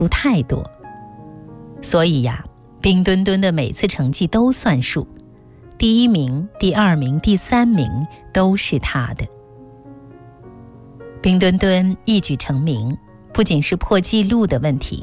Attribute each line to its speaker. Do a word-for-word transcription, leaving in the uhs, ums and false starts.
Speaker 1: 太多。所以呀，冰墩墩的每次成绩都算数，第一名、第二名、第三名都是他的。冰墩墩一举成名，不仅是破纪录的问题，